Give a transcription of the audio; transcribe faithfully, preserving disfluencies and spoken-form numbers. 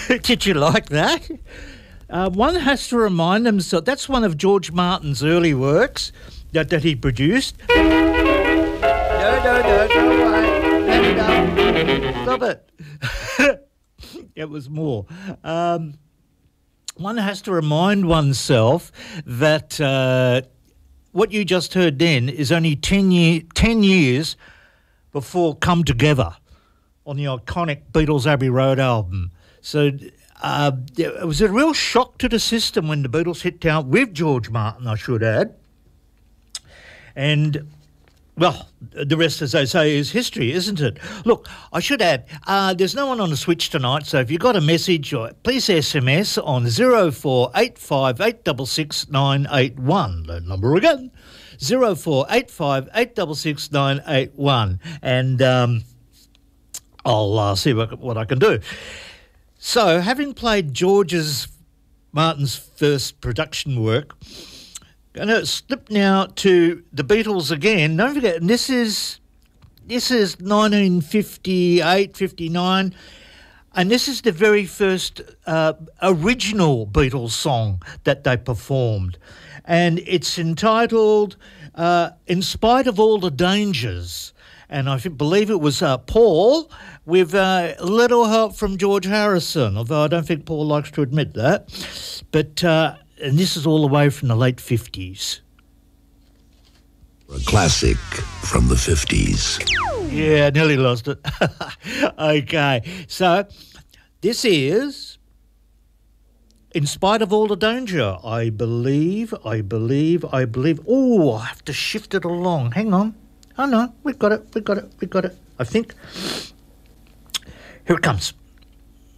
Did you like that? Uh, one has to remind themselves, that's one of George Martin's early works that, that he produced. No, no, no, go away. Let it up. Stop it. It was more. Um, one has to remind oneself that uh, what you just heard then is only ten, year, ten years before Come Together on the iconic Beatles Abbey Road album. So uh, it was a real shock to the system when the Beatles hit town with George Martin, I should add. And, well, the rest, as they say, is history, isn't it? Look, I should add, uh, there's no one on the switch tonight, so if you've got a message, or please S M S on zero four eight five eight six six nine eight one. That number again, zero four eight five eight six six nine eight one. And um, I'll uh, see what, what I can do. So, having played George's Martin's first production work, I'm going to slip now to the Beatles again. Don't forget, and this is this is nineteen fifty-eight, fifty-nine, and this is the very first uh, original Beatles song that they performed, and it's entitled uh, "In Spite of All the Dangers." And I believe it was uh, Paul with uh, a little help from George Harrison, although I don't think Paul likes to admit that. But, uh, and this is all the way from the late fifties. A classic from the fifties. Yeah, I nearly lost it. Okay, so this is In Spite of All the Danger. I believe, I believe, I believe. Oh, I have to shift it along. Hang on. Oh, no, we've got it, we've got it, we've got it, I think. Here it comes.